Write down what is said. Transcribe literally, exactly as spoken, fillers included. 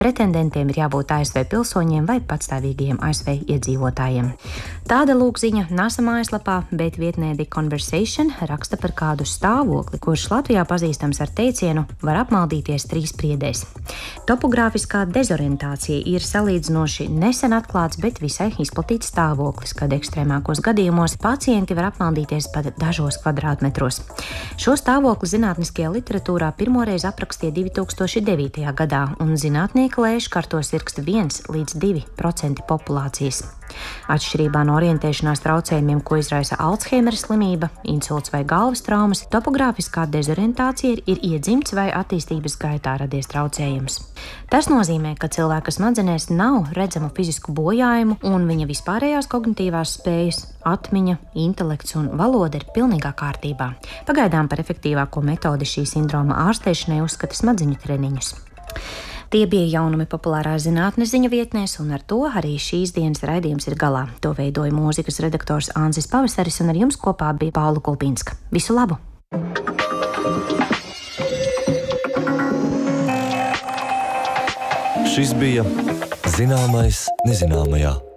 Pretendentiem ir jābūt A S V pilsoņiem vai patstāvīgiem A S V iedzīvotājiem. Tāda lūkziņa NASA mājaslapā, bet vietnē The Conversation raksta par kādu stāvokli, kurš Latvijā pazīstams ar teicienu var apmaldīties trīs priedēs. Topogrāfiskā dezorientācija ir salīdzinoši nesen atklāts, bet visai izplatīts stāvoklis, kad ekstrēmākos gadījumos pacienti var apmaldīties pat dažos kvadrātmetros. Šo stāvokli zinātniskajā literatūrā pirmoreiz aprakstīja divi tūkstoši devītajā gadā, un zinātnieki lēš, ka ar to sirgst viens līdz divi procenti populācijas. Atšķirībā no orientēšanās traucējumiem, ko izraisa Alzheimera slimība, insults vai galvas traumas, topogrāfiskā dezorientācija ir, ir iedzimts vai attīstības gaitā radies traucējums. Tas nozīmē, ka cilvēka smadzenēs nav redzamu fizisku bojājumu, un viņa vispārējās kognitīvās spējas, atmiņa, intelekts un valoda ir pilnīgā kārtībā. Pagaidām par efektīvāko metodi šī sindroma ārstēšanai uzskata smadziņu treniņus. Tie bija jaunumi populārās zinātnes ziņu vietnēs, un ar to arī šīs dienas raidījums ir galā. To veidoja mūzikas redaktors Anzis Pavasaris, un ar jums kopā bija Paula Kulpinska. Visu labu! Šis bija Zināmais nezināmajā.